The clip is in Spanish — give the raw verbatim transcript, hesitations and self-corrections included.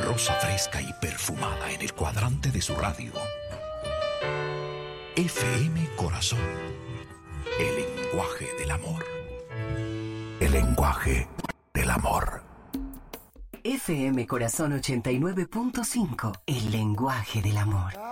rosa fresca y perfumada en el cuadrante de su radio. F M Corazón. El lenguaje del amor. El lenguaje del amor. F M Corazón ochenta y nueve punto cinco. El lenguaje del amor.